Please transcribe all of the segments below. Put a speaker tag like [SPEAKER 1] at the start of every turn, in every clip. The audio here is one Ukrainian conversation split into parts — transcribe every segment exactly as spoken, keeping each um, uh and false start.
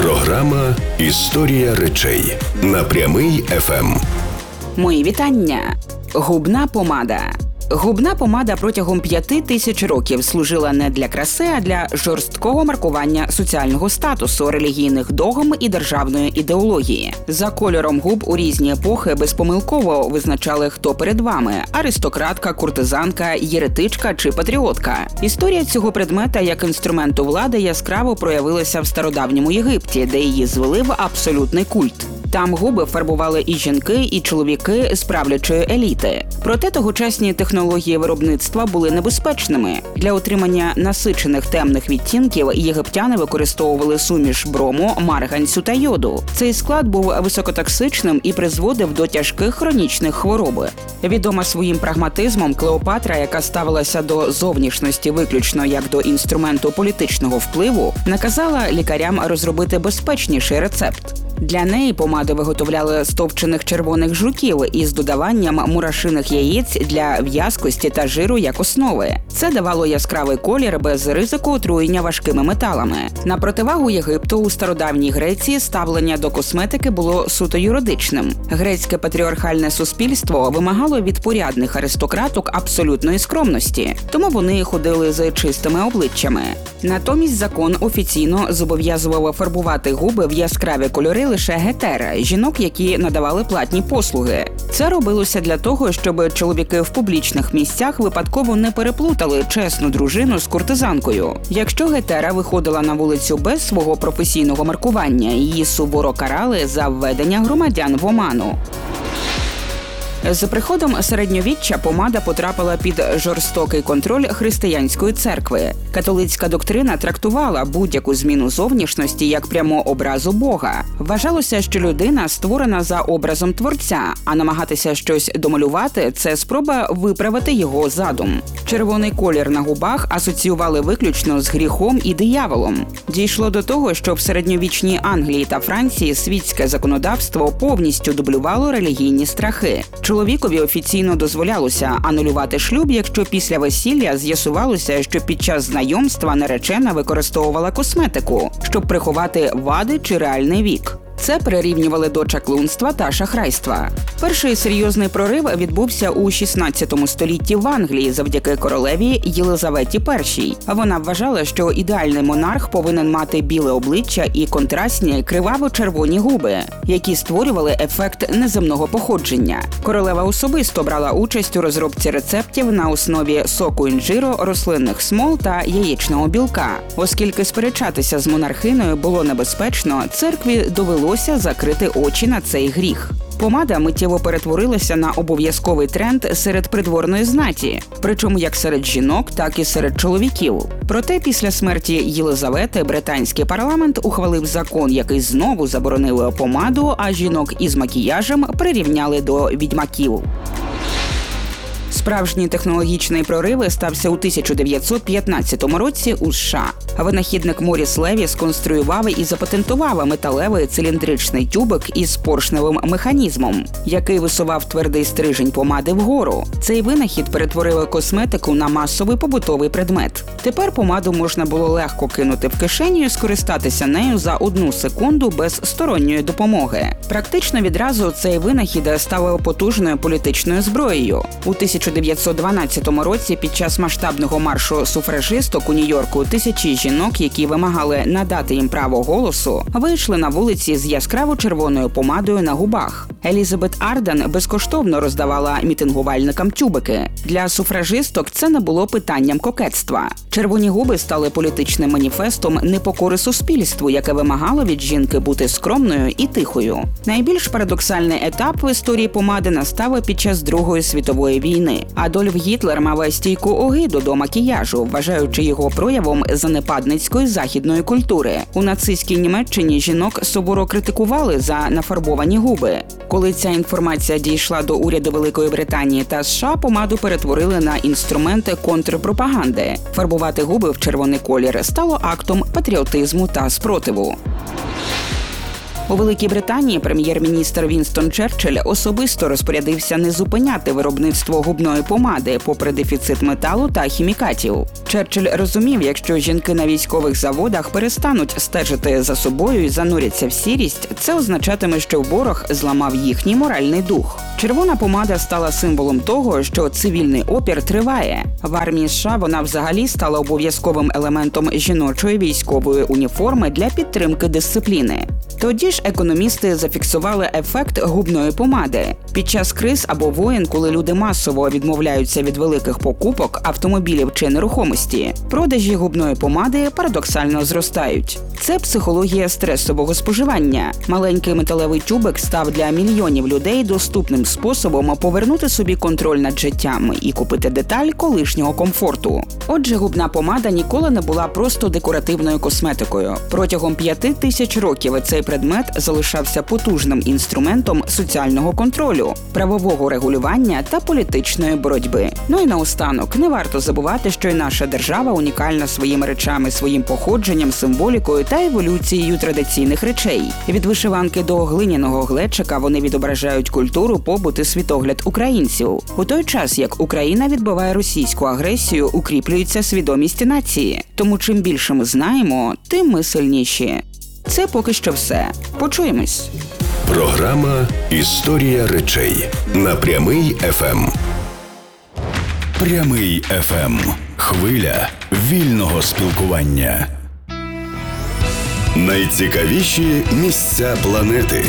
[SPEAKER 1] Програма «Історія речей» на Прямий еф ем.
[SPEAKER 2] Мої вітання. Губна помада. Губна помада протягом п'яти тисяч років служила не для краси, а для жорсткого маркування соціального статусу, релігійних догм і державної ідеології. За кольором губ у різні епохи безпомилково визначали, хто перед вами – аристократка, куртизанка, єретичка чи патріотка. Історія цього предмета як інструменту влади яскраво проявилася в стародавньому Єгипті, де її звели в абсолютний культ. Там губи фарбували і жінки, і чоловіки з правлячої еліти. Проте тогочасні технології виробництва були небезпечними. Для отримання насичених темних відтінків єгиптяни використовували суміш брому, марганцю та йоду. Цей склад був високотоксичним і призводив до тяжких хронічних хвороб. Відома своїм прагматизмом, Клеопатра, яка ставилася до зовнішності виключно як до інструменту політичного впливу, наказала лікарям розробити безпечніший рецепт. Для неї помаду виготовляли з товчених червоних жуків із додаванням мурашиних яєць для в'язкості та жиру як основи. Це давало яскравий колір без ризику отруєння важкими металами. На противагу Єгипту у стародавній Греції ставлення до косметики було суто юридичним. Грецьке патріархальне суспільство вимагало від порядних аристократок абсолютної скромності, тому вони ходили з чистими обличчями. Натомість закон офіційно зобов'язував фарбувати губи в яскраві кольори лише гетера – жінок, які надавали платні послуги. Це робилося для того, щоб чоловіки в публічних місцях випадково не переплутали чесну дружину з куртизанкою. Якщо гетера виходила на вулицю без свого професійного маркування, її суворо карали за введення громадян в оману. З приходом середньовіччя помада потрапила під жорстокий контроль християнської церкви. Католицька доктрина трактувала будь-яку зміну зовнішності як пряму образу Бога. Вважалося, що людина створена за образом Творця, а намагатися щось домалювати – це спроба виправити його задум. Червоний колір на губах асоціювали виключно з гріхом і дияволом. Дійшло до того, що в середньовічній Англії та Франції світське законодавство повністю дублювало релігійні страхи. Чоловікові офіційно дозволялося анулювати шлюб, якщо після весілля з'ясувалося, що під час знайомства наречена використовувала косметику, щоб приховати вади чи реальний вік. Це прирівнювали до чаклунства та шахрайства. Перший серйозний прорив відбувся у шістнадцятому столітті в Англії завдяки королеві Єлизаветі Першій. Вона вважала, що ідеальний монарх повинен мати біле обличчя і контрастні криваво-червоні губи, які створювали ефект неземного походження. Королева особисто брала участь у розробці рецептів на основі соку інжиру, рослинних смол та яєчного білка. Оскільки сперечатися з монархиною було небезпечно, церкві довелося закрити очі на цей гріх. Помада миттєво перетворилася на обов'язковий тренд серед придворної знаті, причому як серед жінок, так і серед чоловіків. Проте після смерті Єлизавети британський парламент ухвалив закон, який знову заборонив помаду, а жінок із макіяжем прирівняли до відьмаків. Справжній технологічний прорив стався у тисяча дев'ятсот п'ятнадцятому році у США. Винахідник Моріс Леві сконструював і запатентував металевий циліндричний тюбик із поршневим механізмом, який висував твердий стрижень помади вгору. Цей винахід перетворив косметику на масовий побутовий предмет. Тепер помаду можна було легко кинути в кишеню і скористатися нею за одну секунду без сторонньої допомоги. Практично відразу цей винахід став потужною політичною зброєю. У тисяча дев'ятсот дванадцятому році під час масштабного маршу суфражисток у Нью-Йорку тисячі жінок, які вимагали надати їм право голосу, вийшли на вулиці з яскраво-червоною помадою на губах. Елізабет Арден безкоштовно роздавала мітингувальникам тюбики. Для суфражисток це не було питанням кокетства. Червоні губи стали політичним маніфестом непокори суспільству, яке вимагало від жінки бути скромною і тихою. Найбільш парадоксальний етап в історії помади настав під час Другої світової війни. Адольф Гітлер мав стійку огиду до макіяжу, вважаючи його проявом занепадницької західної культури. У нацистській Німеччині жінок суворо критикували за нафарбовані губи. Коли ця інформація дійшла до уряду Великої Британії та США, помаду перетворили на інструменти контрпропаганди. Фарбувати губи в червоний колір стало актом патріотизму та спротиву. У Великій Британії прем'єр-міністр Вінстон Черчилль особисто розпорядився не зупиняти виробництво губної помади попри дефіцит металу та хімікатів. Черчилль розумів, якщо жінки на військових заводах перестануть стежити за собою і зануряться в сірість, це означатиме, що ворог зламав їхній моральний дух. Червона помада стала символом того, що цивільний опір триває. В армії США вона взагалі стала обов'язковим елементом жіночої військової уніформи для підтримки дисципліни. Тоді ж економісти зафіксували ефект губної помади. Під час криз або воєн, коли люди масово відмовляються від великих покупок, автомобілів чи нерухомості, продажі губної помади парадоксально зростають. Це психологія стресового споживання. Маленький металевий тюбик став для мільйонів людей доступним способом повернути собі контроль над життям і купити деталь колишнього комфорту. Отже, губна помада ніколи не була просто декоративною косметикою. Протягом п'яти тисяч років цей предмет залишався потужним інструментом соціального контролю, правового регулювання та політичної боротьби. Ну і наостанок, не варто забувати, що й наша держава унікальна своїми речами, своїм походженням, символікою та еволюцією традиційних речей. Від вишиванки до глиняного глечика вони відображають культуру, побут і світогляд українців. У той час, як Україна відбиває російську агресію, укріплюється свідомість нації. Тому чим більше ми знаємо, тим ми сильніші. Це поки що все. Почуємось.
[SPEAKER 1] Програма «Історія речей» на Прямий еф ем. Прямий еф ем. Хвиля вільного спілкування. Найцікавіші місця планети.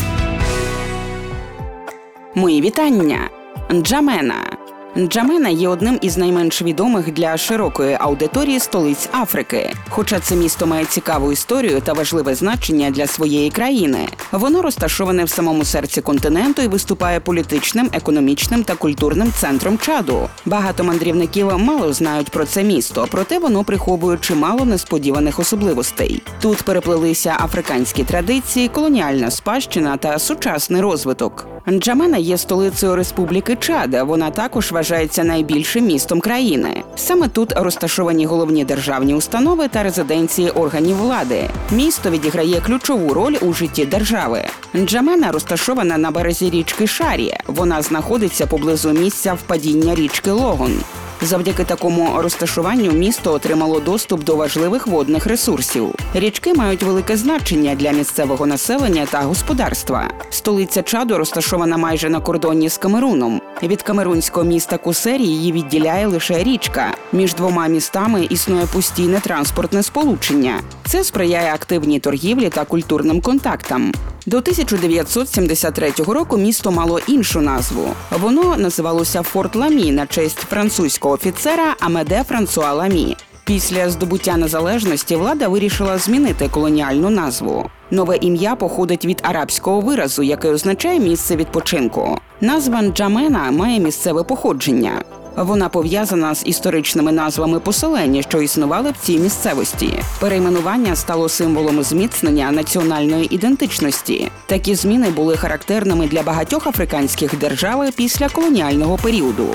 [SPEAKER 2] Мої вітання. Нджамена. Нджамена є одним із найменш відомих для широкої аудиторії столиць Африки. Хоча це місто має цікаву історію та важливе значення для своєї країни. Воно розташоване в самому серці континенту і виступає політичним, економічним та культурним центром Чаду. Багато мандрівників мало знають про це місто, проте воно приховує чимало несподіваних особливостей. Тут переплелися африканські традиції, колоніальна спадщина та сучасний розвиток. Нджамена є столицею Республіки Чад, вона також вважається найбільшим містом країни. Саме тут розташовані головні державні установи та резиденції органів влади. Місто відіграє ключову роль у житті держави. Нджамена розташована на березі річки Шарі. Вона знаходиться поблизу місця впадіння річки Логон. Завдяки такому розташуванню місто отримало доступ до важливих водних ресурсів. Річки мають велике значення для місцевого населення та господарства. Столиця Чаду розташована майже на кордоні з Камеруном. Від камерунського міста Кусері її відділяє лише річка. Між двома містами існує постійне транспортне сполучення. Це сприяє активній торгівлі та культурним контактам. До тисяча дев'ятсот сімдесят третього року місто мало іншу назву. Воно називалося Форт Ламі на честь французького офіцера Амеде Франсуа Ламі. Після здобуття незалежності влада вирішила змінити колоніальну назву. Нове ім'я походить від арабського виразу, який означає «місце відпочинку». Назва Нджамена має місцеве походження. Вона пов'язана з історичними назвами поселень, що існували в цій місцевості. Перейменування стало символом зміцнення національної ідентичності. Такі зміни були характерними для багатьох африканських держав після колоніального періоду.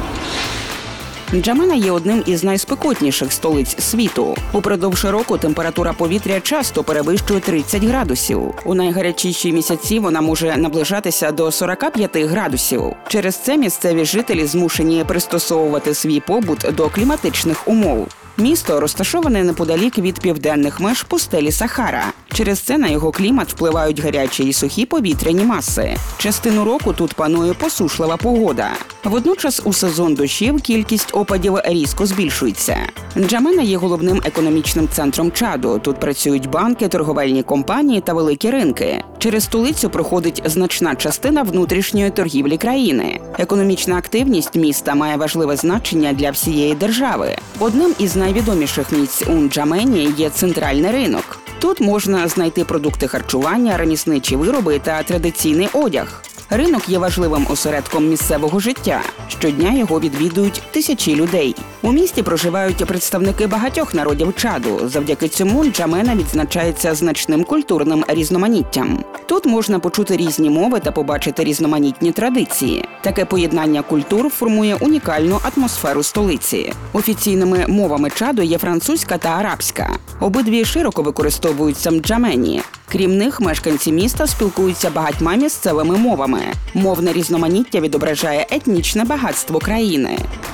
[SPEAKER 2] Нджамена є одним із найспекотніших столиць світу. Упродовж року температура повітря часто перевищує тридцять градусів. У найгарячіші місяці вона може наближатися до сорока п'яти градусів. Через це місцеві жителі змушені пристосовувати свій побут до кліматичних умов. Місто розташоване неподалік від південних меж пустелі Сахара. Через це на його клімат впливають гарячі і сухі повітряні маси. Частину року тут панує посушлива погода. Водночас у сезон дощів кількість опадів різко збільшується. Нджамена є головним економічним центром Чаду. Тут працюють банки, торговельні компанії та великі ринки. Через столицю проходить значна частина внутрішньої торгівлі країни. Економічна активність міста має важливе значення для всієї держави. Одним із найвідоміших місць у Нджамені є центральний ринок. Тут можна знайти продукти харчування, ремісничі вироби та традиційний одяг. Ринок є важливим осередком місцевого життя. Щодня його відвідують тисячі людей. У місті проживають представники багатьох народів Чаду. Завдяки цьому Нджамена відзначається значним культурним різноманіттям. Тут можна почути різні мови та побачити різноманітні традиції. Таке поєднання культур формує унікальну атмосферу столиці. Офіційними мовами Чаду є французька та арабська. Обидві широко використовуються в Нджамені. Крім них, мешканці міста спілкуються багатьма місцевими мовами. Мовне різноманіття відображає етнічне багатство країни.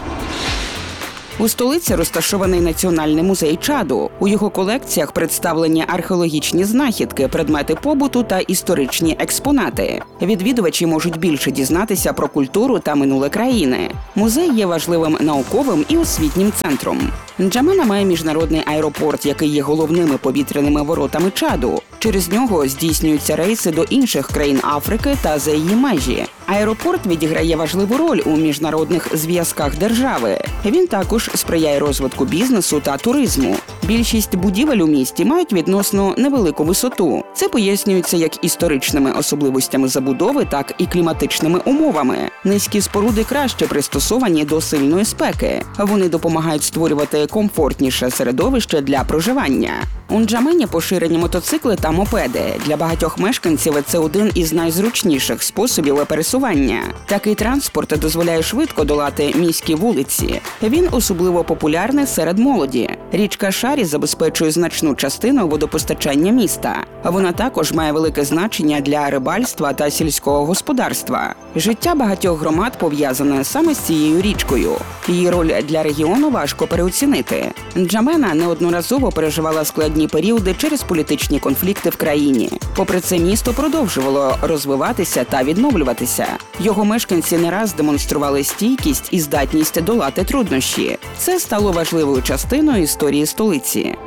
[SPEAKER 2] У столиці розташований Національний музей Чаду. У його колекціях представлені археологічні знахідки, предмети побуту та історичні експонати. Відвідувачі можуть більше дізнатися про культуру та минуле країни. Музей є важливим науковим і освітнім центром. Нджамена має міжнародний аеропорт, який є головними повітряними воротами Чаду. Через нього здійснюються рейси до інших країн Африки та за її межі. Аеропорт відіграє важливу роль у міжнародних зв'язках держави. Він також сприяє розвитку бізнесу та туризму. Більшість будівель у місті мають відносно невелику висоту. Це пояснюється як історичними особливостями забудови, так і кліматичними умовами. Низькі споруди краще пристосовані до сильної спеки. Вони допомагають створювати комфортніше середовище для проживання. У Нджамені поширені мотоцикли та мопеди. Для багатьох мешканців це один із найзручніших способів пересування. Такий транспорт дозволяє швидко долати міські вулиці. Він особливо популярний серед молоді. Річка Шарі забезпечує значну частину водопостачання міста. Вона також має велике значення для рибальства та сільського господарства. Життя багатьох громад пов'язане саме з цією річкою. Її роль для регіону важко переоцінити. Нджамена неодноразово переживала складні періоди через політичні конфлікти в країні. Попри це, місто продовжувало розвиватися та відновлюватися. Його мешканці не раз демонстрували стійкість і здатність долати труднощі. Це стало важливою частиною історії столиці.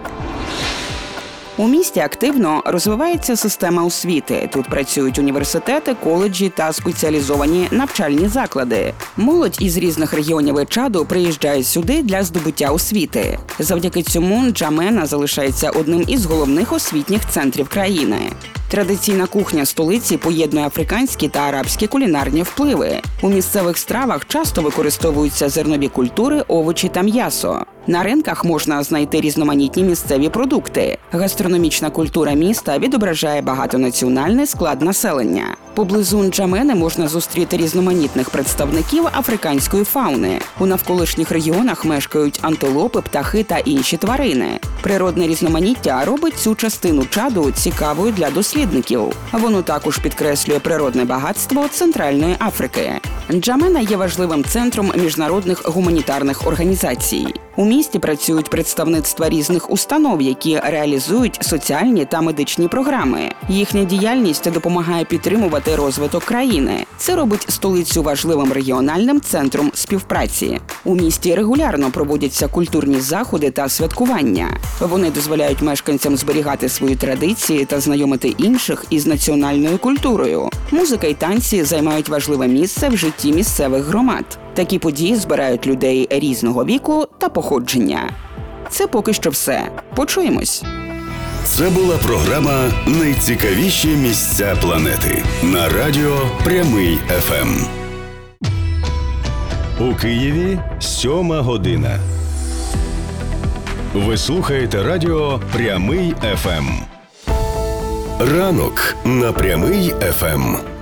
[SPEAKER 2] У місті активно розвивається система освіти. Тут працюють університети, коледжі та спеціалізовані навчальні заклади. Молодь із різних регіонів Чаду приїжджає сюди для здобуття освіти. Завдяки цьому Нджамена залишається одним із головних освітніх центрів країни. Традиційна кухня столиці поєднує африканські та арабські кулінарні впливи. У місцевих стравах часто використовуються зернові культури, овочі та м'ясо. На ринках можна знайти різноманітні місцеві продукти. Гастрономічна культура міста відображає багатонаціональний склад населення. Поблизу Нджамени можна зустріти різноманітних представників африканської фауни. У навколишніх регіонах мешкають антилопи, птахи та інші тварини. Природне різноманіття робить цю частину Чаду цікавою для дослідників. Воно також підкреслює природне багатство Центральної Африки. Нджамена є важливим центром міжнародних гуманітарних організацій. У місті працюють представництва різних установ, які реалізують соціальні та медичні програми. Їхня діяльність допомагає підтримувати розвиток країни. Це робить столицю важливим регіональним центром співпраці. У місті регулярно проводяться культурні заходи та святкування. Вони дозволяють мешканцям зберігати свої традиції та знайомити інших із національною культурою. Музика і танці займають важливе місце в житті місцевих громад. Такі події збирають людей різного віку та походження. Це поки що все. Почуємось.
[SPEAKER 1] Це була програма «Найцікавіші місця планети» на радіо «Прямий еф ем».
[SPEAKER 3] У Києві сьома година. Ви слухаєте радіо «Прямий еф ем».
[SPEAKER 1] Ранок на «Прямий еф ем».